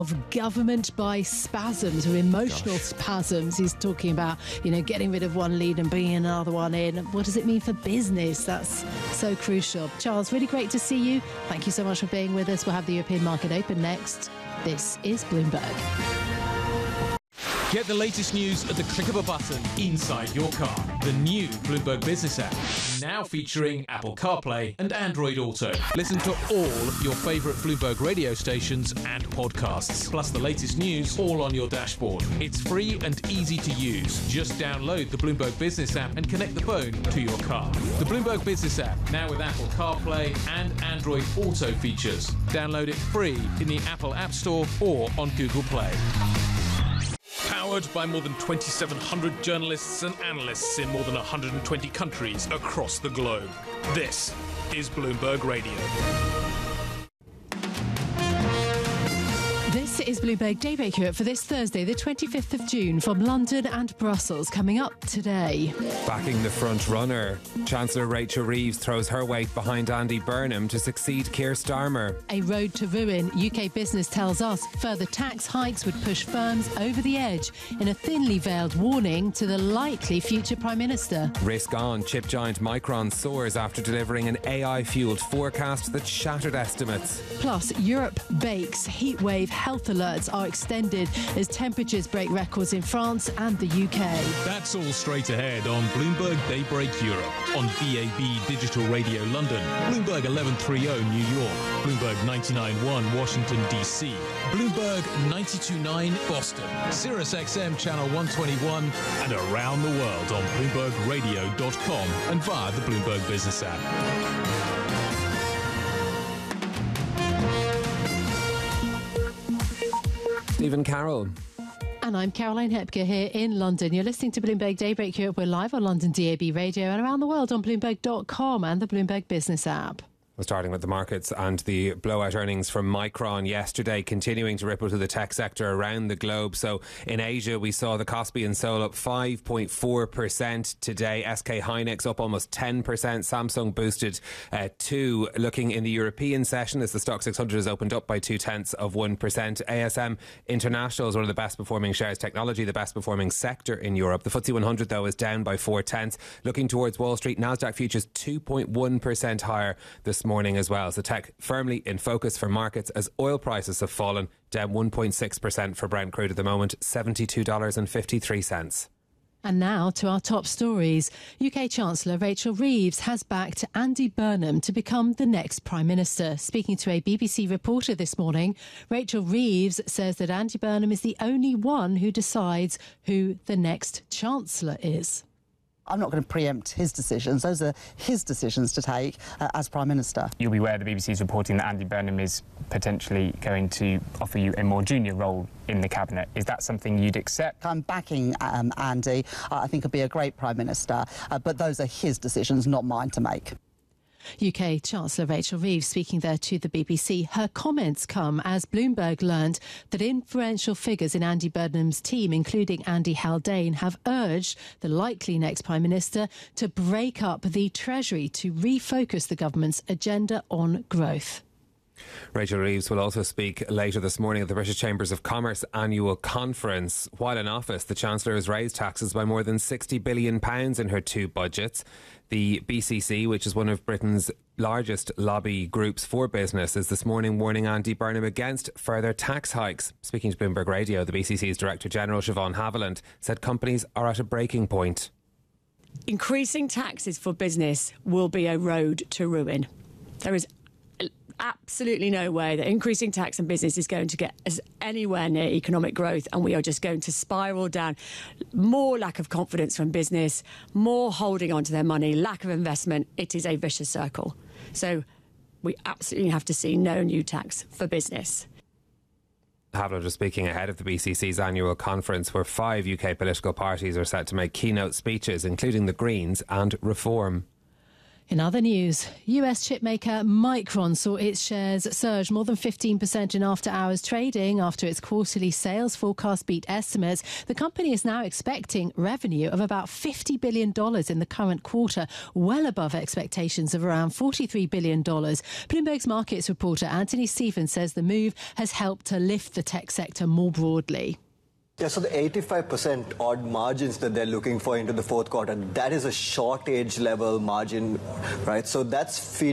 Of government by spasms or emotional spasms. He's talking about, getting rid of one lead and bringing another one in. What does it mean for business? That's so crucial. Charles, really great to see you. Thank you so much for being with us. We'll have the European market open next. This is Bloomberg. Get the latest news at the click of a button inside your car. The new Bloomberg Business app, now featuring Apple CarPlay and Android Auto. Listen to all your favourite Bloomberg radio stations and podcasts, plus the latest news all on your dashboard. It's free and easy to use. Just download the Bloomberg Business app and connect the phone to your car. The Bloomberg Business app, now with Apple CarPlay and Android Auto features. Download it free in the Apple App Store or on Google Play. Powered by more than 2,700 journalists and analysts in more than 120 countries across the globe. This is Bloomberg Radio. This is Bloomberg Daybreak Europe for this Thursday, the 25th of June, from London and Brussels. Coming up today. Backing the front runner, Chancellor Rachel Reeves throws her weight behind Andy Burnham to succeed Keir Starmer. A road to ruin. UK Business tells us further tax hikes would push firms over the edge in a thinly veiled warning to the likely future Prime Minister. Risk on. Chip giant Micron soars after delivering an AI-fuelled forecast that shattered estimates. Plus, Europe bakes. Heatwave health alerts are extended as temperatures break records in France and the UK. That's all straight ahead on Bloomberg Daybreak Europe, on DAB Digital Radio London, Bloomberg 1130 New York, Bloomberg 99.1 Washington DC, Bloomberg 92.9 Boston, Sirius XM Channel 121, and around the world on BloombergRadio.com and via the Bloomberg Business app. Stephen Carroll. And I'm Caroline Hepker here in London. You're listening to Bloomberg Daybreak Europe. We're live on London DAB Radio and around the world on Bloomberg.com and the Bloomberg Business app. We're starting with the markets and the blowout earnings from Micron yesterday, continuing to ripple to the tech sector around the globe. So in Asia, we saw the Kospi and Seoul up 5.4% today. SK Hynix up almost 10%. Samsung boosted 2. Looking in the European session, as the Stock 600 has opened up by 0.2%. ASM International is one of the best performing shares. Technology, the best performing sector in Europe. The FTSE 100, though, is down by 0.4%. Looking towards Wall Street, Nasdaq futures 2.1% higher this morning as well. So tech firmly in focus for markets as oil prices have fallen, down 1.6% for Brent crude at the moment, $72.53. And now to our top stories. UK Chancellor Rachel Reeves has backed Andy Burnham to become the next Prime Minister. Speaking to a BBC reporter this morning, Rachel Reeves says that Andy Burnham is the only one who decides who the next Chancellor is. I'm not going to preempt his decisions. Those are his decisions to take as Prime Minister. You'll be aware the BBC is reporting that Andy Burnham is potentially going to offer you a more junior role in the Cabinet. Is that something you'd accept? I'm backing Andy. I think he'll be a great Prime Minister, but those are his decisions, not mine to make. UK Chancellor Rachel Reeves speaking there to the BBC. Her comments come as Bloomberg learned that influential figures in Andy Burnham's team, including Andy Haldane, have urged the likely next Prime Minister to break up the Treasury to refocus the government's agenda on growth. Rachel Reeves will also speak later this morning at the British Chambers of Commerce annual conference. While in office, the Chancellor has raised taxes by more than £60 billion in her 2 budgets. The BCC, which is one of Britain's largest lobby groups for business, is this morning warning Andy Burnham against further tax hikes. Speaking to Bloomberg Radio, the BCC's Director General Siobhan Haviland said companies are at a breaking point. Increasing taxes for business will be a road to ruin. There is absolutely no way that increasing tax and business is going to get us anywhere near economic growth, and we are just going to spiral down. More lack of confidence from business, more holding on to their money, lack of investment. It is a vicious circle. So we absolutely have to see no new tax for business. Haviland was speaking ahead of the BCC's annual conference, where 5 UK political parties are set to make keynote speeches, including the Greens and Reform. In other news, US chipmaker Micron saw its shares surge more than 15% in after-hours trading after its quarterly sales forecast beat estimates. The company is now expecting revenue of about $50 billion in the current quarter, well above expectations of around $43 billion. Bloomberg's markets reporter Anthony Stevens says the move has helped to lift the tech sector more broadly. Yeah, so the 85% odd margins that they're looking for into the fourth quarter, that is a shortage level margin, right? So that's feeding